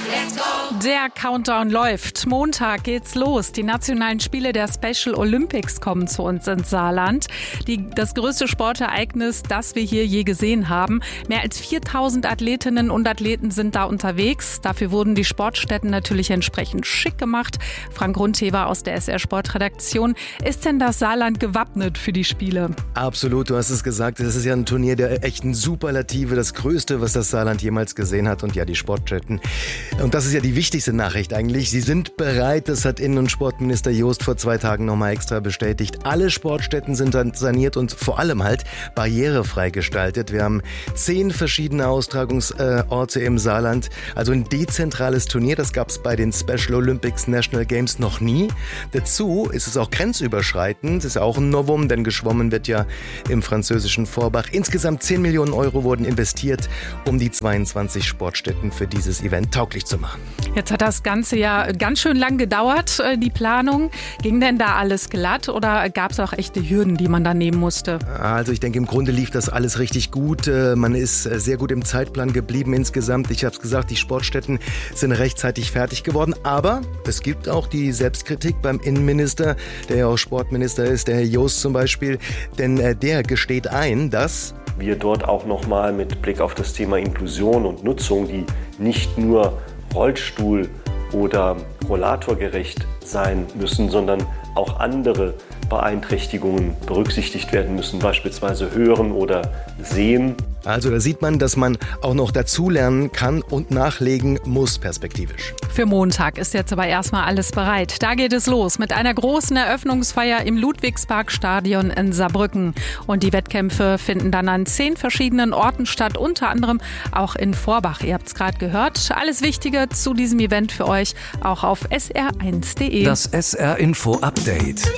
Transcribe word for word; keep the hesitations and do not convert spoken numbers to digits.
Der Countdown läuft. Montag geht's los. Die nationalen Spiele der Special Olympics kommen zu uns ins Saarland. Die, das größte Sportereignis, das wir hier je gesehen haben. Mehr als viertausend Athletinnen und Athleten sind da unterwegs. Dafür wurden die Sportstätten natürlich entsprechend schick gemacht. Frank Rundhever aus der S R Sportredaktion. Ist denn das Saarland gewappnet für die Spiele? Absolut, du hast es gesagt. Das ist ja ein Turnier der echten Superlative. Das Größte, was das Saarland jemals gesehen hat. Und ja, die Sportstätten. Und das ist ja die wichtigste Nachricht eigentlich. Sie sind bereit, das hat Innen- und Sportminister Jost vor zwei Tagen nochmal extra bestätigt. Alle Sportstätten sind dann saniert und vor allem halt barrierefrei gestaltet. Wir haben zehn verschiedene Austragungsorte im Saarland. Also ein dezentrales Turnier, das gab es bei den Special Olympics National Games noch nie. Dazu ist es auch grenzüberschreitend. Das ist ja auch ein Novum, denn geschwommen wird ja im französischen Vorbach. Insgesamt zehn Millionen Euro wurden investiert, um die zweiundzwanzig Sportstätten für dieses Event tauglich zu machen. Jetzt hat das Ganze ja ganz schön lang gedauert, die Planung. Ging denn da alles glatt oder gab es auch echte Hürden, die man da nehmen musste? Also ich denke, im Grunde lief das alles richtig gut. Man ist sehr gut im Zeitplan geblieben insgesamt. Ich habe es gesagt, die Sportstätten sind rechtzeitig fertig geworden. Aber es gibt auch die Selbstkritik beim Innenminister, der ja auch Sportminister ist, der Herr Jost zum Beispiel. Denn der gesteht ein, dass wir dort auch nochmal mit Blick auf das Thema Inklusion und Nutzung, die nicht nur Rollstuhl- oder rollatorgerecht sein müssen, sondern auch andere Beeinträchtigungen berücksichtigt werden müssen, beispielsweise Hören oder Sehen. Also da sieht man, dass man auch noch dazulernen kann und nachlegen muss perspektivisch. Für Montag ist jetzt aber erstmal alles bereit. Da geht es los mit einer großen Eröffnungsfeier im Ludwigsparkstadion in Saarbrücken. Und die Wettkämpfe finden dann an zehn verschiedenen Orten statt, unter anderem auch in Vorbach. Ihr habt es gerade gehört. Alles Wichtige zu diesem Event für euch auch auf S R eins punkt de. Das S R Info Update.